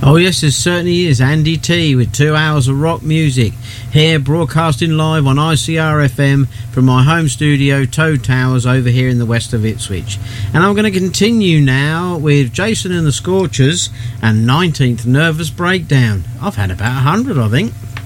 Oh yes, there certainly is. Andy T with 2 hours of rock music here, broadcasting live on ICR-FM from my home studio, Toad Towers, over here in the west of Ipswich. And I'm going to continue now with Jason and the Scorchers and 19th Nervous Breakdown. I've had about 100, I think.